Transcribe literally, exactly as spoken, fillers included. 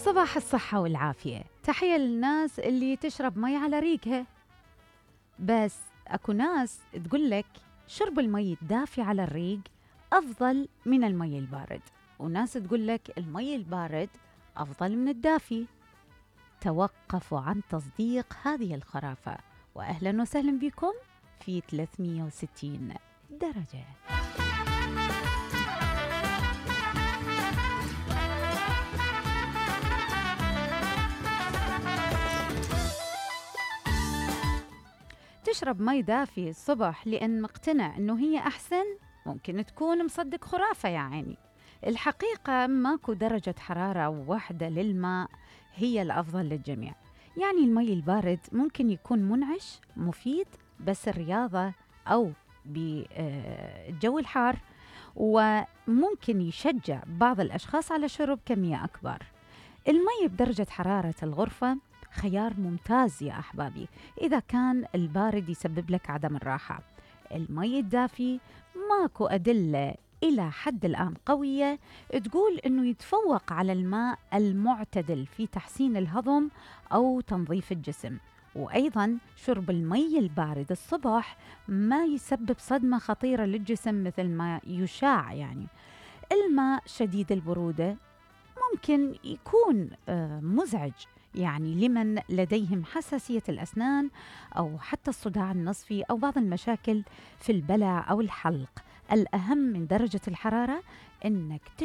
صباح الصحة والعافية. تحية للناس اللي تشرب مي على ريقها، بس أكو ناس تقولك شرب المي الدافي على الريق أفضل من المي البارد، وناس تقولك المي البارد أفضل من الدافي. توقفوا عن تصديق هذه الخرافة، وأهلا وسهلا بكم في ثلاثمئة وستين درجة. تشرب مي دافي الصبح لأن مقتنع أنه هي أحسن، ممكن تكون مصدق خرافة يا عيني. الحقيقة ماكو درجة حرارة واحدة للماء هي الأفضل للجميع. يعني المي البارد ممكن يكون منعش مفيد بس الرياضة أو بالجو الحار، وممكن يشجع بعض الأشخاص على شرب كمية أكبر. المي بدرجة حرارة الغرفة خيار ممتاز يا أحبابي إذا كان البارد يسبب لك عدم الراحة. المي الدافي ماكو أدلة إلى حد الآن قوية تقول أنه يتفوق على الماء المعتدل في تحسين الهضم أو تنظيف الجسم. وأيضا شرب المي البارد الصبح ما يسبب صدمة خطيرة للجسم مثل ما يشاع. يعني الماء شديد البرودة ممكن يكون مزعج يعني لمن لديهم حساسية الأسنان أو حتى الصداع النصفي أو بعض المشاكل في البلع أو الحلق. الأهم من درجة الحرارة أنك